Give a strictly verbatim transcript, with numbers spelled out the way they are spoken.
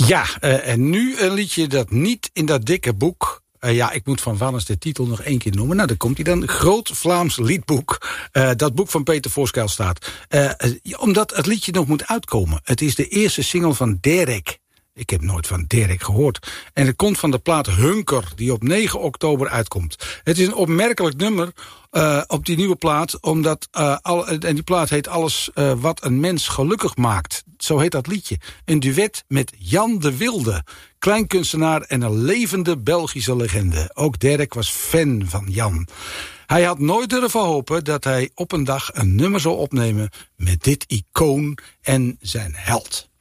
Ja, uh, en nu een liedje dat niet in dat dikke boek... Uh, ja, ik moet van Wannes de titel nog één keer noemen. Nou, dan komt hij dan. Groot Vlaams liedboek. Uh, dat boek van Peter Voorskuil staat. Uh, uh, omdat het liedje nog moet uitkomen. Het is de eerste single van Derek. Ik heb nooit van Derek gehoord. En het komt van de plaat Hunker, die op negen oktober uitkomt. Het is een opmerkelijk nummer uh, op die nieuwe plaat. Omdat, uh, al, en die plaat heet Alles uh, wat een mens gelukkig maakt. Zo heet dat liedje. Een duet met Jan de Wilde. Kleinkunstenaar en een levende Belgische legende. Ook Derek was fan van Jan. Hij had nooit durven hopen dat hij op een dag een nummer zou opnemen met dit icoon en zijn held.